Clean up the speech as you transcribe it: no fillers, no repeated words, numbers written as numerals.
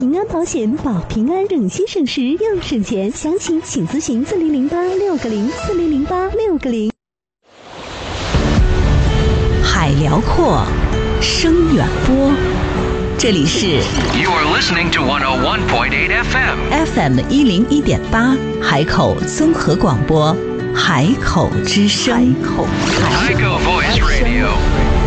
平安保险保平安，省心省时又省钱，详情请咨询4008-6404008-6。海辽阔，声远播，这里是 You are listening to 101.8 FM 101.8 海口综合广播，海口之声， 海口 Voice Radio。